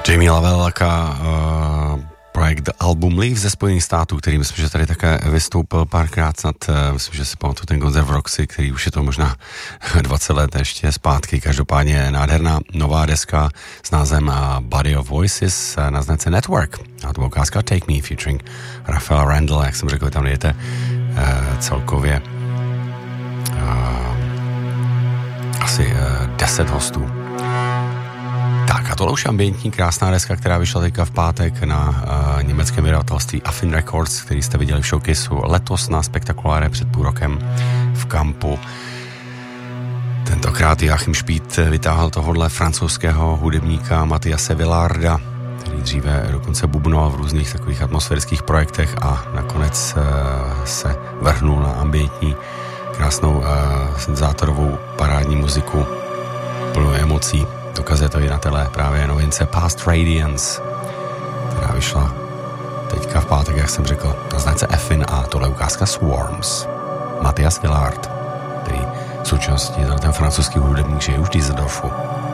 Jamie Lavellaka, projekt Album Leave ze Spojených států, který myslím, že tady také vystoupil párkrát, snad myslím, že si pamatuju ten koncert v Roxy, který už je to možná 20 let ještě zpátky. Každopádně nádherná nová deska s názvem Body of Voices na značce Network. A to byla ukázka Take Me featuring Raphael Randall, jak jsem řekl, tam jdete celkově asi 10 hostů. Tak a tohle už ambientní krásná deska, která vyšla teďka v pátek na německém vydavatelství Affin Records, který jste viděli v showcaseu letos na Spektakuláre před půl rokem v Kampu. Tentokrát Joachim Špít vytáhl tohodle francouzského hudebníka Mathiase Villarda, který dříve dokonce bubnoval v různých takových atmosférických projektech a nakonec se vrhnul na ambientní krásnou syntezátorovou parádní muziku plnou emocí. Dokazuje to i na tele právě novince Past Radiance, která vyšla teďka v pátek, jak jsem řekl, na značce Affin, a tohle ukázka Swarms. Mathias Villard, který v současnosti ten francouzský hudebník žije už v Düsseldorfu.